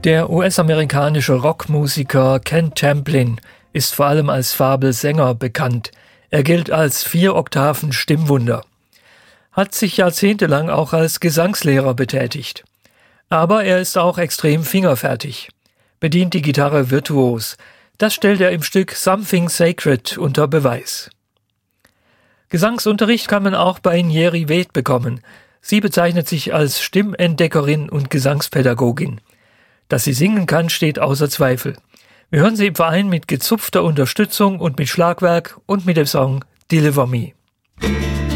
Der US-amerikanische Rockmusiker Ken Tamplin ist vor allem als Fabelsänger bekannt. Er gilt als 4-Oktaven-Stimmwunder. Hat sich jahrzehntelang auch als Gesangslehrer betätigt. Aber er ist auch extrem fingerfertig. Bedient die Gitarre virtuos. Das stellt er im Stück Something Sacred unter Beweis. Gesangsunterricht kann man auch bei Njeri Weet bekommen. Sie bezeichnet sich als Stimmentdeckerin und Gesangspädagogin. Dass sie singen kann, steht außer Zweifel. Wir hören sie im Verein mit gezupfter Unterstützung und mit Schlagwerk und mit dem Song Deliver Me.